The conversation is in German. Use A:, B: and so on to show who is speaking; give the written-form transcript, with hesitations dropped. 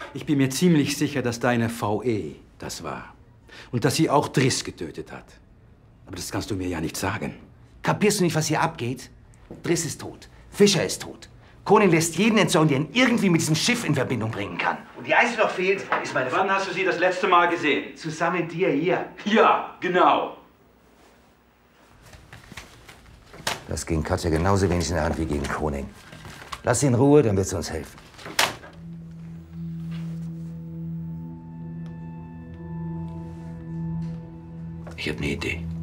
A: Ich bin mir ziemlich sicher, dass deine VE das war. Und dass sie auch Driss getötet hat. Aber das kannst du mir ja nicht sagen.
B: Kapierst du nicht, was hier abgeht? Driss ist tot. Fischer ist tot. Koning lässt jeden entsorgen, der ihn irgendwie mit diesem Schiff in Verbindung bringen kann. Und die Einzige, die noch fehlt, ist meine Frau.
A: Wann hast du sie das letzte Mal gesehen?
B: Zusammen mit dir hier.
A: Ja, genau.
B: Das ging Katja genauso wenig in der Hand wie gegen Koning. Lass sie in Ruhe, dann wird sie uns helfen. Ich habe eine Idee.